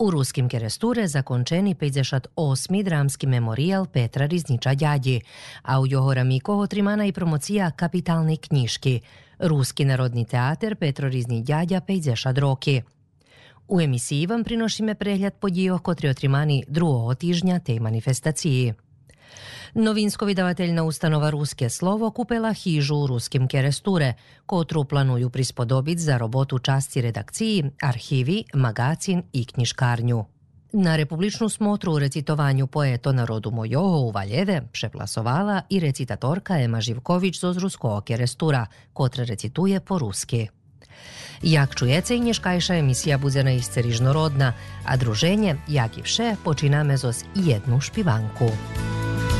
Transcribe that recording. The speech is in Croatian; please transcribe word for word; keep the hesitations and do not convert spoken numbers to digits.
U ruskim Keresture закончений петдесят осми драмски меморіал Петра Різнича дяді, а у його раміку отримана і промоція капітальної книжки Руський народний театр Петро Різний дядя петдесят роки. У емісії вам приношíme preгляд подій, котрі отримані другого тижня tej manifestaciji. Novinsko-vydavateľná ustanova Ruské slovo kúpila hýžu u Ruskim Keresture, kotrú planujú prispodobiť za robotu časti redakciji, archívi, magazín i knižkárňu. Na republičnú smotru u recitovanju poeto narodu mojho u Valjeve přeplasovala i recitatorka Ema Živković z Ruského Kerestura, kotra recituje po ruski. Jak čujete, dneškajša emisija bude naisce rižnorodna, a druženje, jak i vše, počiname zos jednu špivanku.